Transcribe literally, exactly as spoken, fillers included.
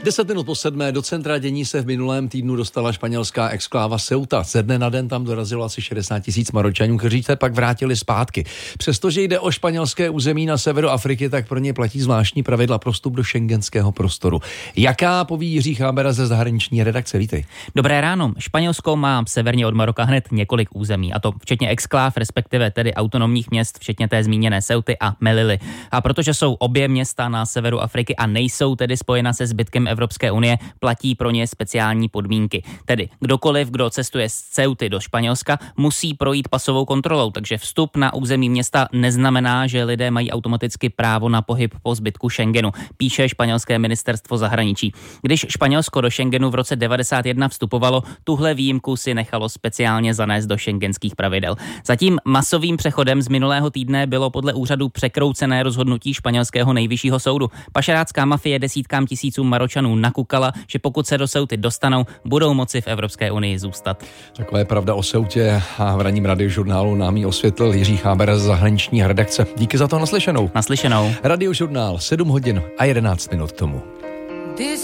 Deset minut po sedmé do centra dění se v minulém týdnu dostala španělská exkláva Ceuta. Ze dne na den tam dorazilo asi šedesát tisíc Maročanů, kteří se pak vrátili zpátky. Přestože jde o španělské území na severu Afriky, tak pro ně platí zvláštní pravidla pro vstup do schengenského prostoru. Jaká, poví Jiří Chábera ze zahraniční redakce. Vítej. Dobré ráno. Španělsko má severně od Maroka hned několik území, a to včetně exkláv, respektive tedy autonomních měst, včetně té zmíněné Ceuty a Melily. A protože jsou obě města na severu Afriky a nejsou tedy spojena se zbytkem Evropské unie, platí pro ně speciální podmínky. Tedy kdokoliv, kdo cestuje z Ceuty do Španělska, musí projít pasovou kontrolou, takže vstup na území města neznamená, že lidé mají automaticky právo na pohyb po zbytku Schengenu, píše španělské ministerstvo zahraničí. Když Španělsko do Schengenu v roce devadesát jedna vstupovalo, tuhle výjimku si nechalo speciálně zanést do schengenských pravidel. Zatím masovým přechodem z minulého týdne bylo podle úřadu překroucené rozhodnutí španělského nejvyššího soudu. Pašerácká mafie desítkám tisíců Maročanů nakukala, že pokud se do Ceuty dostanou, budou moci v Evropské unii zůstat. Taková je pravda o Ceutě a v ranním radiožurnálu nám ji osvětlil Jiří Chábera z zahraniční redakce. Díky za to naslyšenou. Naslyšenou. Radiožurnál sedm hodin a jedenáct minut tomu.